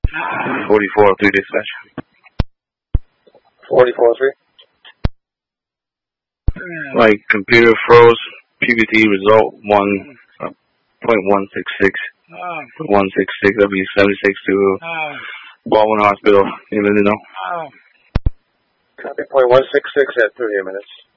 4403 dispatch. 4403. My computer froze. PBT result 1.166. 166. That'll be 76 to Baldwin Hospital. You let me know. Copy. .166 at 30 minutes.